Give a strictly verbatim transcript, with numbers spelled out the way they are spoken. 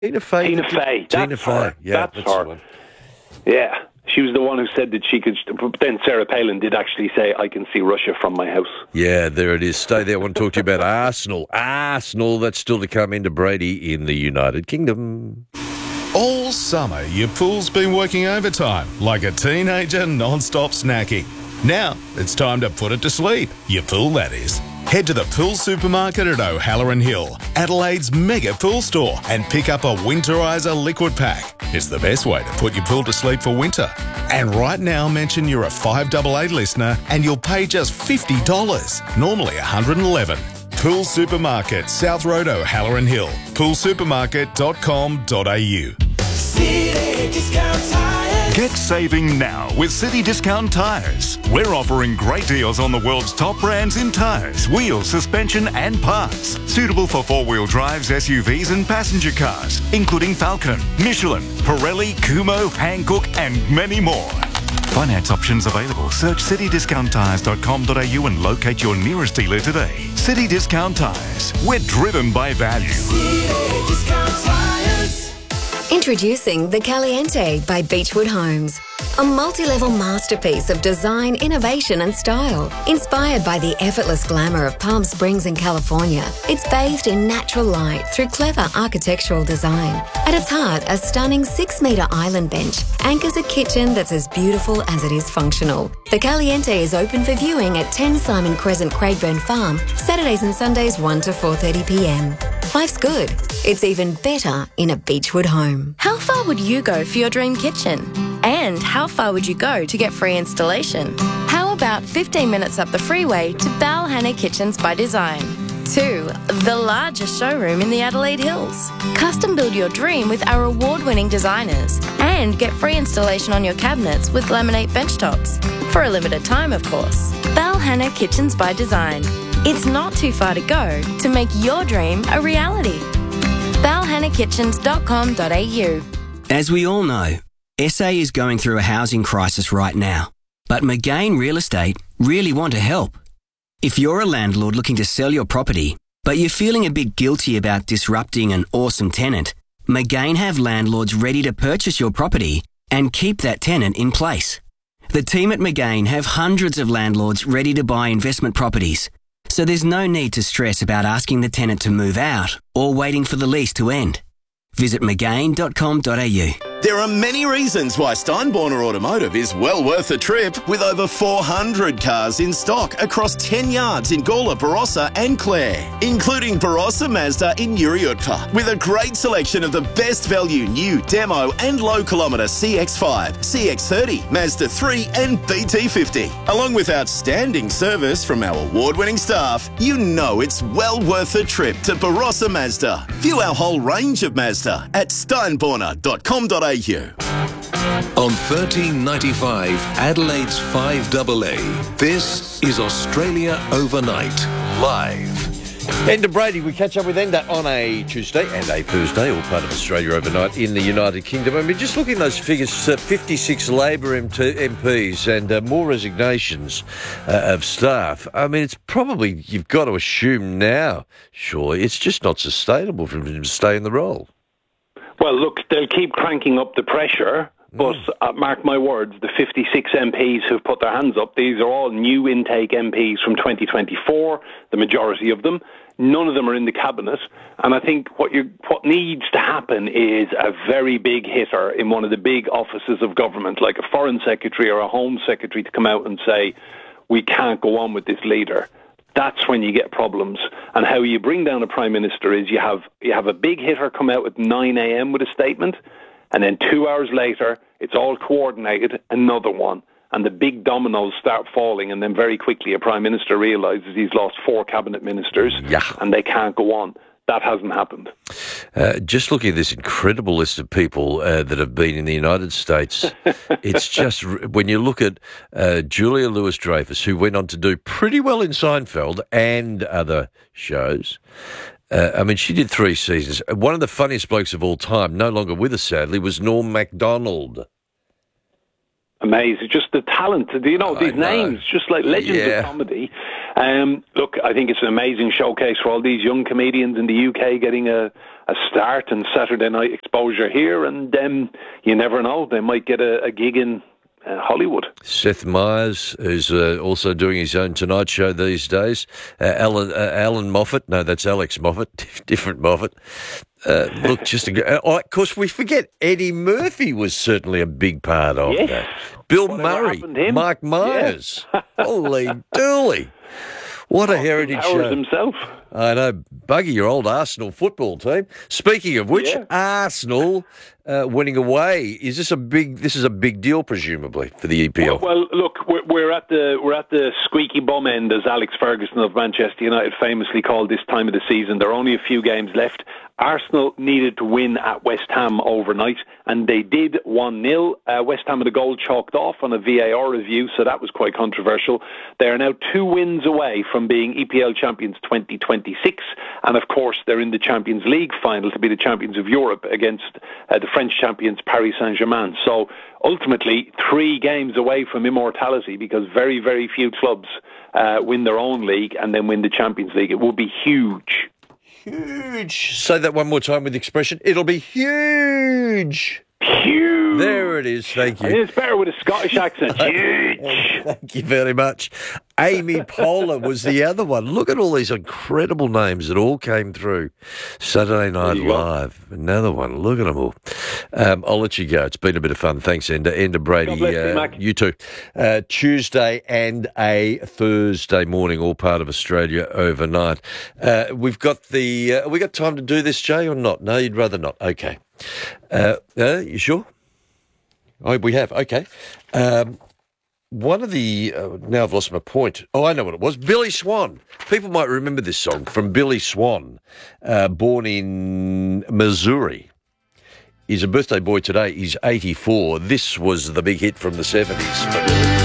Tina Fey. Tina Fey. Tina That's Fey. her. Yeah, that's, that's her. the one. Yeah. She was the one who said that she could... But then Sarah Palin did actually say, I can see Russia from my house. Yeah, there it is. Stay there. I want to talk to you about Arsenal. Arsenal, that's still to come into Brady in the United Kingdom. All summer, your pool's been working overtime like a teenager non-stop snacking. Now, it's time to put it to sleep. Your pool, that is. Head to the Pool Supermarket at O'Halloran Hill, Adelaide's mega pool store, and pick up a Winterizer liquid pack. It's the best way to put your pool to sleep for winter. And right now, mention you're a five eight eight listener and you'll pay just fifty dollars, normally one hundred eleven dollars. Pool Supermarket, South Road, O'Halloran Hill. pool supermarket dot com dot a u. City Discount Tires. Get saving now with City Discount Tires. We're offering great deals on the world's top brands in tyres, wheels, suspension and parts. Suitable for four-wheel drives, S U Vs and passenger cars, including Falcon, Michelin, Pirelli, Kumho, Hankook and many more. Finance options available. Search city discount tires dot com dot a u and locate your nearest dealer today. City Discount Tires. We're driven by value. City Discount Tires. Introducing the Caliente by Beechwood Homes. A multi-level masterpiece of design, innovation and style. Inspired by the effortless glamour of Palm Springs in California, it's bathed in natural light through clever architectural design. At its heart, a stunning six-metre island bench anchors a kitchen that's as beautiful as it is functional. The Caliente is open for viewing at ten Simon Crescent, Craigburn Farm, Saturdays and Sundays one to four thirty p m. Life's good. It's even better in a Beechwood home. How far would you go for your dream kitchen? And how far would you go to get free installation? How about fifteen minutes up the freeway to Balhanna Kitchens by Design? Two, the largest showroom in the Adelaide Hills. Custom build your dream with our award-winning designers and get free installation on your cabinets with laminate benchtops. For a limited time, of course. Balhanna Kitchens by Design. It's not too far to go to make your dream a reality. balhanna kitchens dot com dot a u. As we all know, S A is going through a housing crisis right now, but McGain Real Estate really want to help. If you're a landlord looking to sell your property, but you're feeling a bit guilty about disrupting an awesome tenant, McGain have landlords ready to purchase your property and keep that tenant in place. The team at McGain have hundreds of landlords ready to buy investment properties, so there's no need to stress about asking the tenant to move out or waiting for the lease to end. Visit mcgain dot com dot a u. There are many reasons why Steinborner Automotive is well worth a trip, with over four hundred cars in stock across ten yards in Gawler, Barossa and Clare, including Barossa Mazda in Uriutpa, with a great selection of the best value new, demo and low kilometre C X five, C X thirty, Mazda three and B T fifty. Along with outstanding service from our award-winning staff, you know it's well worth a trip to Barossa Mazda. View our whole range of Mazda at steinborner dot com dot a u. On thirteen ninety-five, Adelaide's five A A, this is Australia Overnight, live. Enda Brady, we catch up with Enda on a Tuesday and a Thursday, all part of Australia Overnight in the United Kingdom. I mean, just looking at those figures, uh, fifty-six Labor M Ps and uh, more resignations uh, of staff. I mean, it's probably, you've got to assume now, surely, it's just not sustainable for him to stay in the role. Well, look, they'll keep cranking up the pressure, but uh, mark my words, the fifty-six M Ps who've put their hands up, these are all new intake M Ps from twenty twenty-four, the majority of them. None of them are in the cabinet. And I think what you what needs to happen is a very big hitter in one of the big offices of government, like a foreign secretary or a home secretary, to come out and say, we can't go on with this leader. That's when you get problems. And how you bring down a prime minister is you have you have a big hitter come out at nine a m with a statement, and then two hours later, it's all coordinated, another one. And the big dominoes start falling, and then very quickly a prime minister realises he's lost four cabinet ministers, yeah. and they can't go on. That hasn't happened. Uh, just looking at this incredible list of people uh, that have been in the United States, it's just, when you look at uh, Julia Louis-Dreyfus, who went on to do pretty well in Seinfeld and other shows. Uh, I mean, she did three seasons. One of the funniest blokes of all time, no longer with us sadly, was Norm Macdonald. Amazing. Just the talent. You know, these know. names, just like legends yeah. of comedy. Um, look, I think it's an amazing showcase for all these young comedians in the U K getting a, a start and Saturday night exposure here, and um, you never know, they might get a, a gig in uh, Hollywood. Seth Meyers, who's uh, also doing his own Tonight Show these days. Uh, Alan, uh, Alan Moffat, no, that's Alex Moffat, different Moffat. Uh, look, just a, oh, of course, we forget Eddie Murphy was certainly a big part of Yes. that. Bill Whatever Murray, happened to him? Mark Myers. Holy dooly. What a heritage Powers show. himself. I know. Buggy, your old Arsenal football team. Speaking of which, Yeah. Arsenal uh, winning away. Is this a big, this is a big deal, presumably, for the E P L? Well, well, look, we're, we're at the we're at the squeaky bum end, as Alex Ferguson of Manchester United famously called this time of the season. There are only a few games left. Arsenal needed to win at West Ham overnight, and they did one nil. Uh, West Ham had a goal chalked off on a V A R review, so that was quite controversial. They are now two wins away from being E P L champions twenty twenty-six, and of course they're in the Champions League final to be the champions of Europe against uh, the French champions Paris Saint-Germain. So ultimately three games away from immortality, because very, very few clubs uh, win their own league and then win the Champions League. It will be huge. Huge. Say that one more time with expression. It'll be huge. Huge. There it is. Thank I you. think it's better with a Scottish accent. Huge. Thank you very much. Amy Poehler was the other one. Look at all these incredible names that all came through. Saturday Night you go. Live. Another one. Look at them all. Um, I'll let you go. It's been a bit of fun. Thanks, Enda. Enda Brady. God bless you, uh, Mac. you too. Uh, Tuesday and a Thursday morning, all part of Australia overnight. Uh, we've got the. Uh, we got time to do this, Jay, or not? No, you'd rather not. Okay. Uh, uh, you sure? Oh, we have. Okay. Um, one of the... Uh, now I've lost my point. Oh, I know what it was. Billy Swan. People might remember this song from Billy Swan, uh, born in Missouri. He's a birthday boy today. He's eighty-four. This was the big hit from the seventies for Billy.